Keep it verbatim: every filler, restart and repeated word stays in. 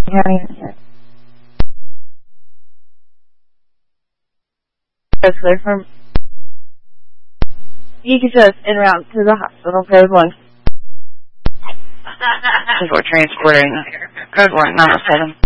Clear from. You can just en route to the hospital. Code one. Because we're transporting. Code one, nine oh seven.